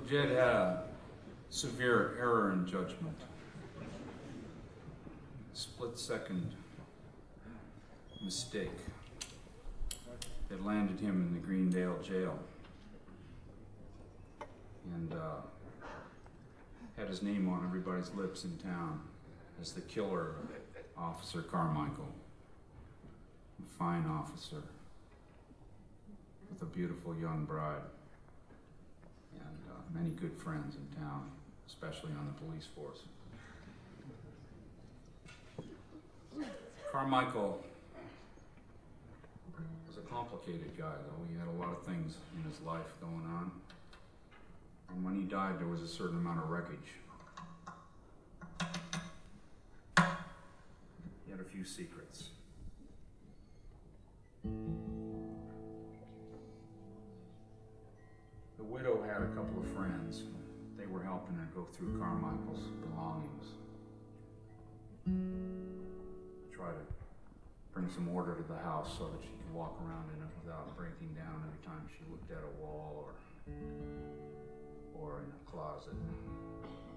Jed had a severe error in judgment. Split-second mistake that landed him in the Greendale jail and had his name on everybody's lips in town as the killer of Officer Carmichael. A fine officer with a beautiful young bride and many good friends in town, especially on the police force. Carmichael was a complicated guy, though. He had a lot of things in his life going on. And when he died, there was a certain amount of wreckage. He had a few secrets. The widow had a couple of friends. They were helping her go through Carmichael's belongings. Try to bring some order to the house so that she could walk around in it without breaking down every time she looked at a wall or in a closet.